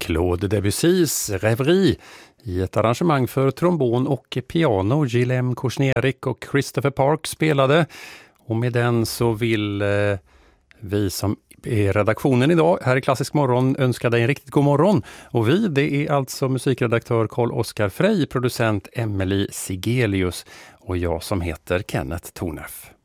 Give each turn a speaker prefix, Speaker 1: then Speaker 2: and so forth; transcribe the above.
Speaker 1: Claude Debussys Rêverie i ett arrangemang för trombon och piano. Guillaume Korsnerik och Christopher Park spelade, och med den så vill vi som är redaktionen idag här i Klassisk morgon önska dig en riktigt god morgon. Och vi, det är alltså musikredaktör Carl-Oskar Frey, producent Emily Sigelius och jag som heter Kenneth Tornef.